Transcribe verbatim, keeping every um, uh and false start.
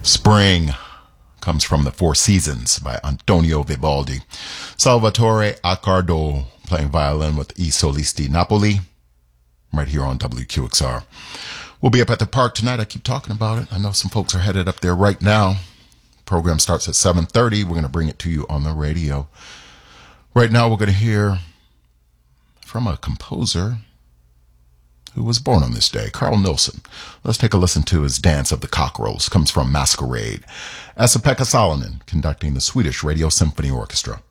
Spring comes from The Four Seasons by Antonio Vivaldi. Salvatore Accardo playing violin with I Solisti Napoli right here on W Q X R. We'll be up at the park tonight. I keep talking about it. I know some folks are headed up there right now. Program starts at seven thirty. We're going to bring it to you on the radio. Right now we're going to hear from a composer who was born on this day, Carl Nilsson. Let's take a listen to his Dance of the Cockerels. Comes from Masquerade. Esa-Pekka Salonen conducting the Swedish Radio Symphony Orchestra.